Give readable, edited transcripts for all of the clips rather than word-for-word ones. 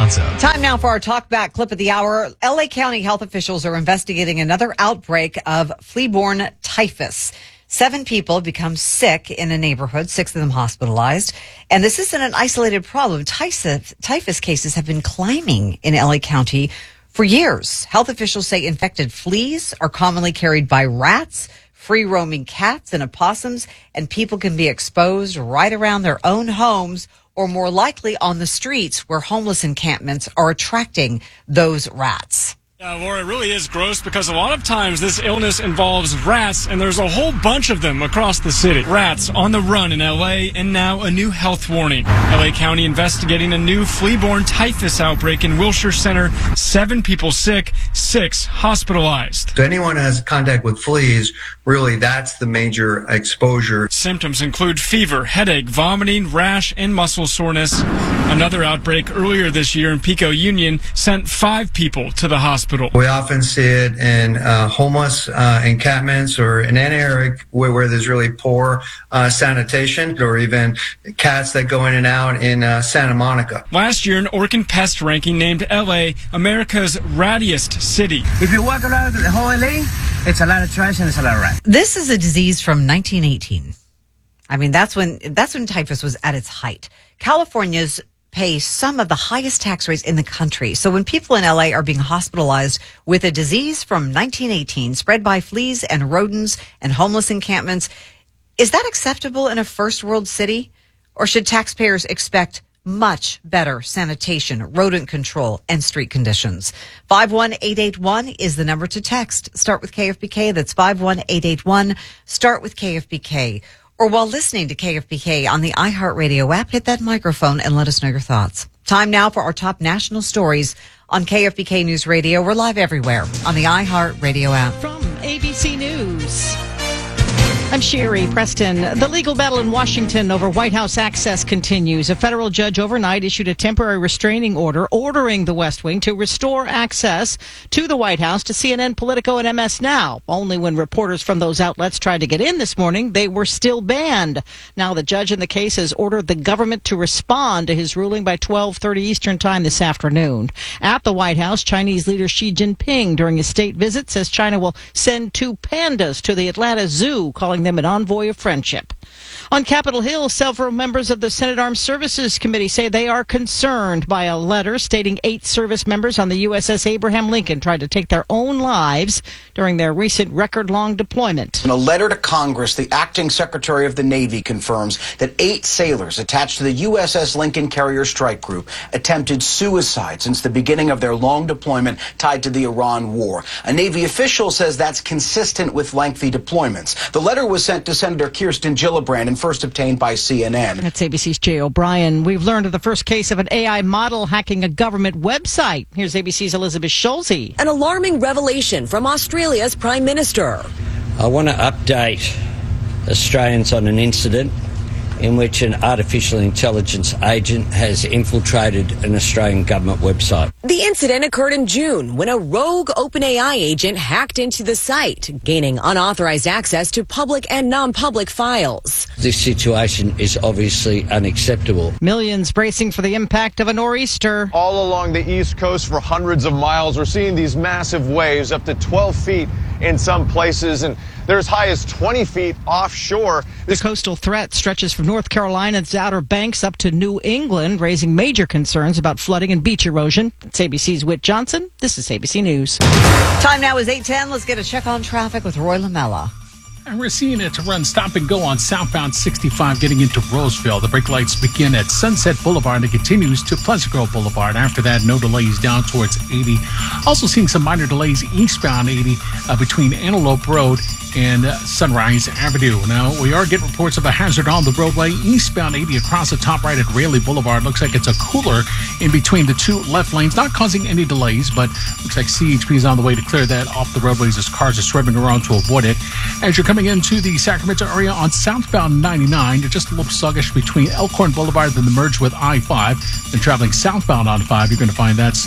Alfonso. Time now for our Talk Back clip of the hour. LA County health officials are investigating another outbreak of flea-borne typhus. 7 people have become sick in a neighborhood, 6 of them hospitalized. And this isn't an isolated problem. Typhus cases have been climbing in LA County for years. Health officials say infected fleas are commonly carried by rats, free-roaming cats, and opossums, and people can be exposed right around their own homes or more likely on the streets where homeless encampments are attracting those rats. Yeah, Laura, it really is gross because a lot of times this illness involves rats, and there's a whole bunch of them across the city. Rats on the run in L.A., and now a new health warning. L.A. County investigating a new flea-borne typhus outbreak in Wilshire Center. 7 people sick, 6 hospitalized. So anyone who has contact with fleas, really that's the major exposure. Symptoms include fever, headache, vomiting, rash, and muscle soreness. Another outbreak earlier this year in Pico Union sent 5 people to the hospital. We often see it in homeless encampments or in any area where there's really poor sanitation, or even cats that go in and out in Santa Monica. Last year, an Orkin Pest ranking named L.A. America's rattiest city. If you walk around the whole LA, it's a lot of trash and it's a lot of rats. This is a disease from 1918. I mean, that's when typhus was at its height. California's pay some of the highest tax rates in the country. So when people in LA are being hospitalized with a disease from 1918 spread by fleas and rodents and homeless encampments, is that acceptable in a first world city? Or should taxpayers expect much better sanitation, rodent control, and street conditions? 51881 is the number to text. Start with KFBK. That's 51881. Start with KFBK. Or while listening to KFBK on the iHeartRadio app, hit that microphone and let us know your thoughts. Time now for our top national stories on KFBK News Radio. We're live everywhere on the iHeartRadio app. From ABC News, I'm Sherry Preston. The legal battle in Washington over White House access continues. A federal judge overnight issued a temporary restraining order ordering the West Wing to restore access to the White House to CNN, Politico, and MS Now. Only when reporters from those outlets tried to get in this morning, they were still banned. Now the judge in the case has ordered the government to respond to his ruling by 12:30 Eastern Time this afternoon. At the White House, Chinese leader Xi Jinping, during his state visit, says China will send 2 pandas to the Atlanta Zoo, calling them an envoy of friendship. On Capitol Hill, several members of the Senate Armed Services Committee say they are concerned by a letter stating 8 service members on the USS Abraham Lincoln tried to take their own lives during their recent record-long deployment. In a letter to Congress, the acting Secretary of the Navy confirms that 8 sailors attached to the USS Lincoln Carrier Strike Group attempted suicide since the beginning of their long deployment tied to the Iran war. A Navy official says that's consistent with lengthy deployments. The letter was sent to Senator Kirsten Gillibrand and first obtained by CNN. That's ABC's Jay O'Brien. We've learned of the first case of an AI model hacking a government website. Here's ABC's Elizabeth Schulze. An alarming revelation from Australia's Prime Minister. I want to update Australians on an incident in which an artificial intelligence agent has infiltrated an Australian government website. The incident occurred in June when a rogue OpenAI agent hacked into the site, gaining unauthorized access to public and non-public files. This situation is obviously unacceptable. Millions bracing for the impact of a nor'easter. All along the East Coast for hundreds of miles, we're seeing these massive waves up to 12 feet in some places, and they're as high as 20 feet offshore. The coastal threat stretches from North Carolina's Outer Banks up to New England, raising major concerns about flooding and beach erosion. It's ABC's Whit Johnson. This is ABC News. Time now is 8:10. Let's get a check on traffic with Roy Lamella. And we're seeing it run stop and go on southbound 65 getting into Roseville. The brake lights begin at Sunset Boulevard and it continues to Pleasant Grove Boulevard. After that, no delays down towards 80. Also seeing some minor delays eastbound 80 between Antelope Road and Sunrise Avenue. Now, we are getting reports of a hazard on the roadway eastbound 80 across the top right at Raleigh Boulevard. Looks like it's a cooler in between the 2 left lanes, not causing any delays, but looks like CHP is on the way to clear that off the roadways as cars are swerving around to avoid it. As you're coming into the Sacramento area on southbound 99, you're just a little sluggish between Elkhorn Boulevard, then the merge with I-5. Then traveling southbound on 5, you're going to find that slow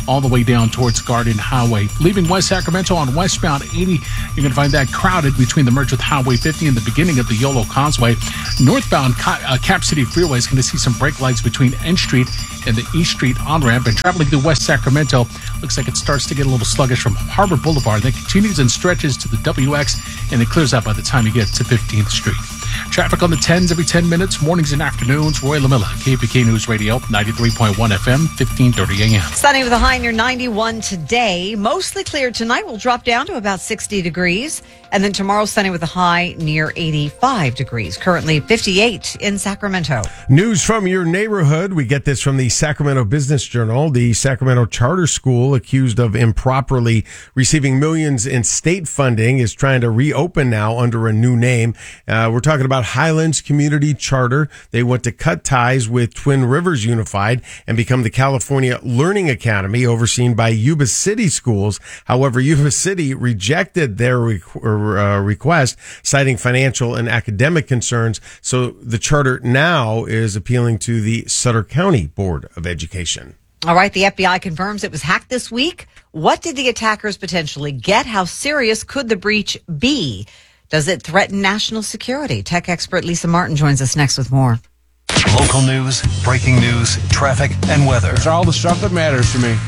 all the way down towards Garden Highway. Leaving West Sacramento on westbound 80, you're going to find that crowded between the merge with Highway 50 and the beginning of the Yolo Causeway. Northbound Cap City Freeway is going to see some brake lights between N Street and the East Street on-ramp. And traveling through West Sacramento, looks like it starts to get a little sluggish from Harbor Boulevard. Then continues and stretches to the WX, and it clears out by the time you get to 15th Street. Traffic on the 10s every 10 minutes, mornings and afternoons. Roy LaMilla, KPK News Radio, 93.1 FM, 1530 a.m. Sunny with a high near 91 today. Mostly clear tonight. Will drop down to about 60 degrees. And then tomorrow, sunny with a high near 85 degrees. Currently 58 in Sacramento. News from your neighborhood. We get this from the Sacramento Business Journal. The Sacramento Charter School, accused of improperly receiving millions in state funding, is trying to reopen now under a new name. We're talking about Highlands Community Charter. They want to cut ties with Twin Rivers Unified and become the California Learning Academy, overseen by Yuba City Schools. However, Yuba City rejected their request, citing financial and academic concerns. So the charter now is appealing to the Sutter County Board of Education. All right, the FBI confirms it was hacked this week. What did the attackers potentially get? How serious could the breach be? Does it threaten national security? Tech expert Lisa Martin joins us next with more. Local news, breaking news, traffic, and weather. It's all the stuff that matters to me.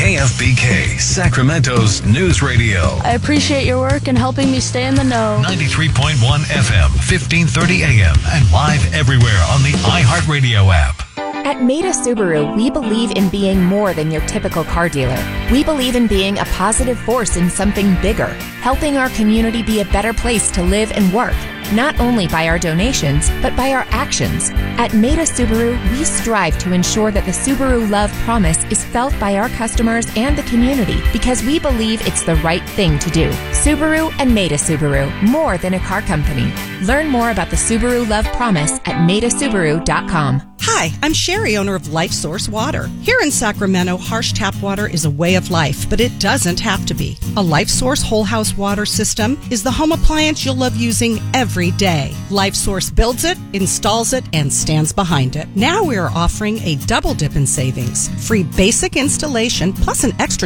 KFBK, Sacramento's news radio. I appreciate your work in helping me stay in the know. 93.1 FM, 1530 AM, and live everywhere on the iHeartRadio app. At Maida Subaru, we believe in being more than your typical car dealer. We believe in being a positive force in something bigger, helping our community be a better place to live and work, not only by our donations, but by our actions. At Maida Subaru, we strive to ensure that the Subaru Love Promise is felt by our customers and the community because we believe it's the right thing to do. Subaru and Maida Subaru, more than a car company. Learn more about the Subaru Love Promise at maidasubaru.com. Hi, I'm Sherry, owner of Life Source Water. Here in Sacramento, harsh tap water is a way of life, but it doesn't have to be. A Life Source whole house water system is the home appliance you'll love using every day. Life Source builds it, installs it, and stands behind it. Now we are offering a double dip in savings. Free basic installation plus an extra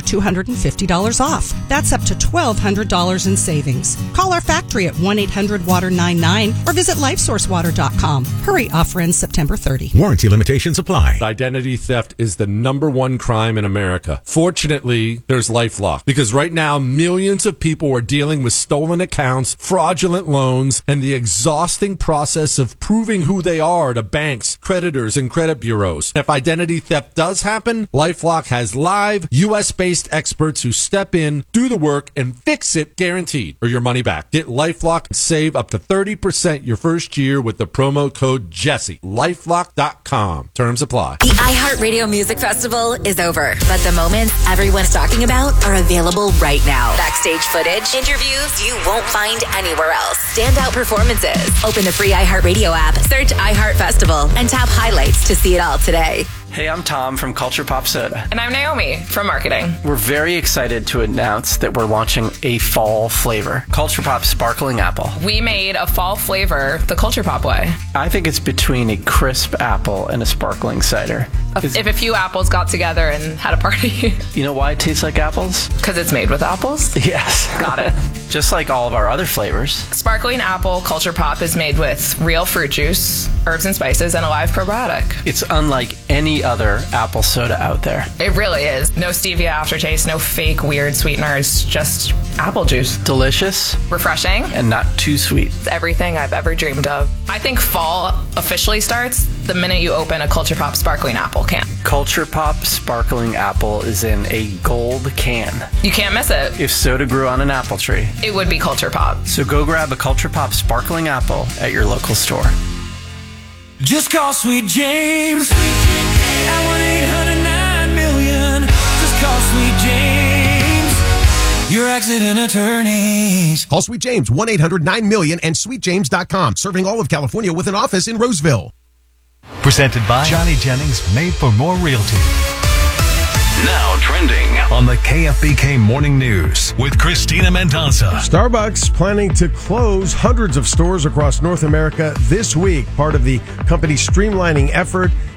$250 off. That's up to $1,200 in savings. Call our factory at 1-800-WATER-99 or visit LifeSourceWater.com. Hurry, offer ends September 30. Warranty limitations apply. Identity theft is the #1 crime in America. Fortunately, there's LifeLock, because right now millions of people are dealing with stolen accounts, fraudulent loans, and the exhausting process of proving who they are to banks, creditors, and credit bureaus. If identity theft does happen, LifeLock has live US-based experts who step in, do the work, and fix it, guaranteed, or your money back. Get LifeLock and save up to 30% your first year with the promo code Jesse. LifeLock.com. Terms apply. The iHeartRadio Music Festival is over, but the moments everyone's talking about are available right now. Backstage footage, interviews you won't find anywhere else, standout performances. Open the free iHeartRadio app, search iHeart Festival, and tap highlights to see it all today. Hey, I'm Tom from Culture Pop Soda. And I'm Naomi from marketing. We're very excited to announce that we're launching a fall flavor, Culture Pop Sparkling Apple. We made a fall flavor the Culture Pop way. I think it's between a crisp apple and a sparkling cider. If a few apples got together and had a party. You know why it tastes like apples? Because it's made with apples? Yes. Got it. Just like all of our other flavors. Sparkling Apple Culture Pop is made with real fruit juice, herbs and spices, and a live probiotic. It's unlike any other apple soda out there. It really is. No stevia aftertaste, no fake weird sweeteners, just apple juice. Delicious. Refreshing. And not too sweet. It's everything I've ever dreamed of. I think fall officially starts the minute you open a Culture Pop Sparkling Apple can. Culture Pop Sparkling Apple is in a gold can. You can't miss it. If soda grew on an apple tree, it would be Culture Pop. So go grab a Culture Pop Sparkling Apple at your local store. Just call Sweet James at 1-800-9-million. Just call Sweet James, your accident attorneys. Call Sweet James, 1-800-9-million and sweetjames.com. Serving all of California with an office in Roseville. Presented by Johnny Jennings, made for more realty. Now trending on the KFBK Morning News with Christina Mendoza. Starbucks planning to close hundreds of stores across North America this week, part of the company's streamlining effort.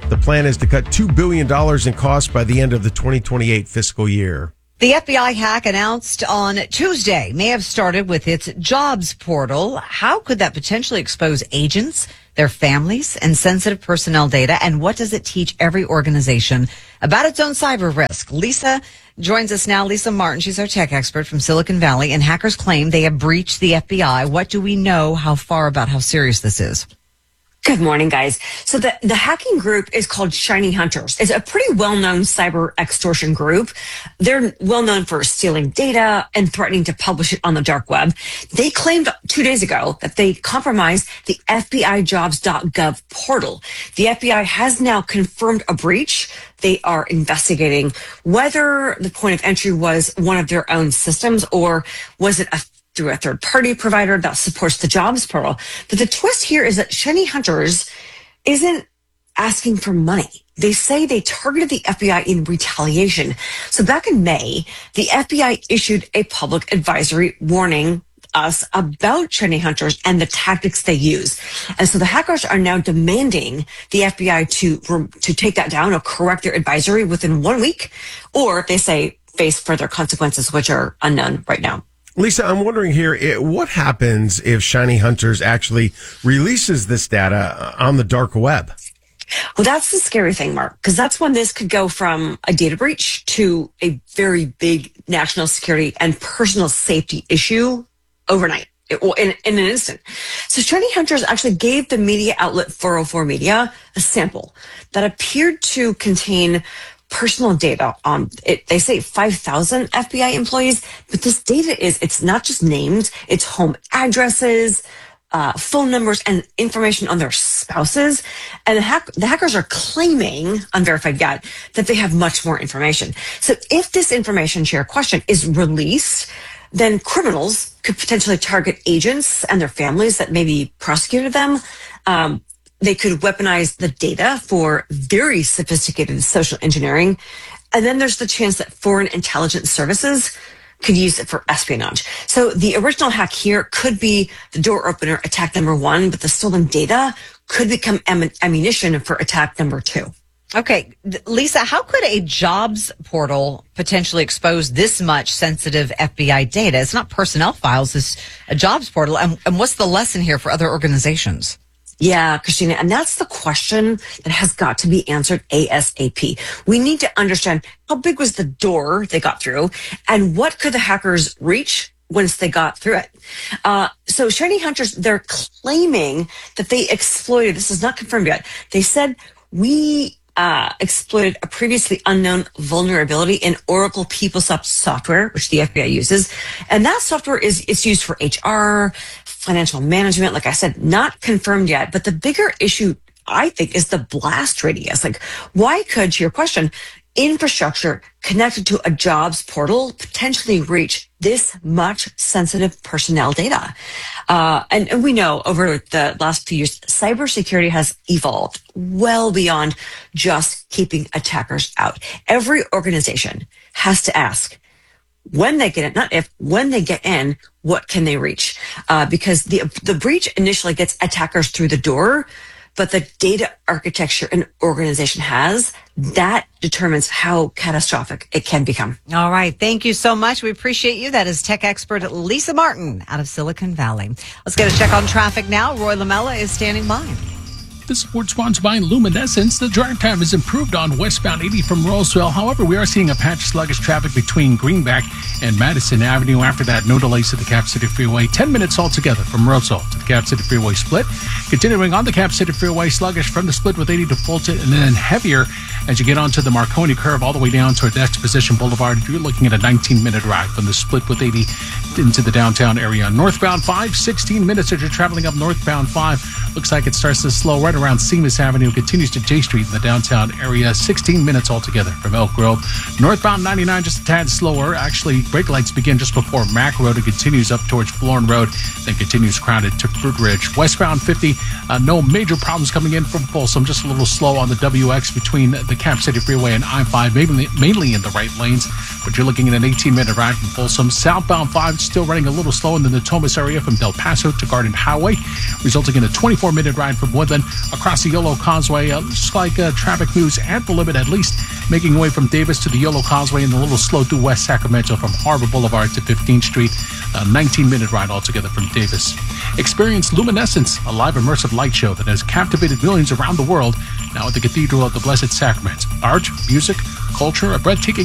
The plan is to cut $2 billion in costs by the end of the 2028 fiscal year. The FBI hack announced on Tuesday may have started with its jobs portal. How could that potentially expose agents, their families, and sensitive personnel data? And what does it teach every organization about its own cyber risk? Lisa joins us now. Lisa Martin, she's our tech expert from Silicon Valley, and hackers claim they have breached the FBI. What do we know how serious this is? Good morning, guys. So the hacking group is called Shiny Hunters. It's a pretty well-known cyber extortion group. They're well-known for stealing data and threatening to publish it on the dark web. They claimed 2 days ago that they compromised the FBI jobs.gov portal. The FBI has now confirmed a breach. They are investigating whether the point of entry was one of their own systems or was it through a third-party provider that supports the jobs portal. But the twist here is that Shiny Hunters isn't asking for money. They say they targeted the FBI in retaliation. So back in May, the FBI issued a public advisory warning us about Shiny Hunters and the tactics they use. And so the hackers are now demanding the FBI to take that down or correct their advisory within 1 week, or they say face further consequences, which are unknown right now. Lisa, I'm wondering here, what happens if Shiny Hunters actually releases this data on the dark web? Well, that's the scary thing, Mark, because that's when this could go from a data breach to a very big national security and personal safety issue overnight, in an instant. So Shiny Hunters actually gave the media outlet 404 Media a sample that appeared to contain personal data on it. They say 5,000 FBI employees, but this data it's not just names, it's home addresses, phone numbers, and information on their spouses. And the hackers are claiming, unverified yet, that they have much more information. So if this information, to your question, is released, then criminals could potentially target agents and their families that maybe prosecuted them. They could weaponize the data for very sophisticated social engineering. And then there's the chance that foreign intelligence services could use it for espionage. So the original hack here could be the door opener, attack number 1, but the stolen data could become ammunition for attack number 2. Okay, Lisa, how could a jobs portal potentially expose this much sensitive FBI data? It's not personnel files, it's a jobs portal. And what's the lesson here for other organizations? Yeah, Christina, and that's the question that has got to be answered ASAP. We need to understand how big was the door they got through and what could the hackers reach once they got through it. So Shiny Hunters, they're claiming that they exploited, this is not confirmed yet, they said we exploited a previously unknown vulnerability in Oracle PeopleSoft software, which the FBI uses. And that software it's used for HR, financial management. Like I said, not confirmed yet. But the bigger issue, I think, is the blast radius. Like, why could, to your question, infrastructure connected to a jobs portal potentially reach this much sensitive personnel data? And we know over the last few years, cybersecurity has evolved well beyond just keeping attackers out. Every organization has to ask, when they get in, not if, when they get in, what can they reach? Because the breach initially gets attackers through the door, but the data architecture an organization has, that determines how catastrophic it can become. All right. Thank you so much. We appreciate you. That is tech expert Lisa Martin out of Silicon Valley. Let's get a check on traffic now. Roy Lamella is standing by. This report sponsored by Luminescence. The drive time is improved on westbound 80 from Roseville. However, we are seeing a patch of sluggish traffic between Greenback and Madison Avenue. After that, no delays to the Cap City Freeway. 10 minutes altogether from Roseville to the Cap City Freeway split. Continuing on the Cap City Freeway, sluggish from the split with 80 to Fulton, and then heavier as you get onto the Marconi curve all the way down toward Exposition Boulevard. You're looking at a 19-minute ride from the split with 80 into the downtown area. Northbound 5, 16 minutes as you're traveling up northbound 5. Looks like it starts to slow right around Seamus Avenue, continues to J Street in the downtown area. 16 minutes altogether from Elk Grove. Northbound 99 just a tad slower. Actually, brake lights begin just before Mack Road and continues up towards Florin Road, then continues crowded to Fruit Ridge. Westbound 50, no major problems coming in from Folsom, just a little slow on the WX between the Cap City Freeway and I-5, mainly in the right lanes. but you're looking at an 18-minute ride from Folsom. Southbound 5 still running a little slow in the Natomas area from Del Paso to Garden Highway, resulting in a 24-minute ride from Woodland across the Yolo Causeway. Looks like traffic moves at the limit, at least making way from Davis to the Yolo Causeway, and a little slow through West Sacramento from Harbor Boulevard to 15th Street. A 19-minute ride altogether from Davis. Experience Luminescence, a live immersive light show that has captivated millions around the world, now at the Cathedral of the Blessed Sacrament. Art, music, culture, a breathtaking